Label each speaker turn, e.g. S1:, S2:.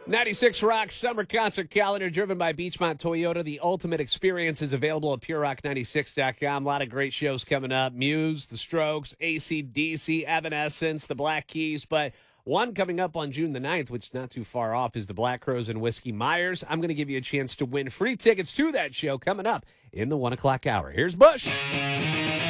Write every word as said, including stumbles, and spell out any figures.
S1: ninety-six Rock Summer Concert Calendar driven by Beachmont Toyota. The ultimate experience is available at pure rock ninety-six dot com. A lot of great shows coming up. Muse, The Strokes, A C D C, Evanescence, The Black Keys. But one coming up on June the ninth, which is not too far off, is the Black Crowes and Whiskey Myers. I'm going to give you a chance to win free tickets to that show coming up in the one o'clock hour. Here's Bush.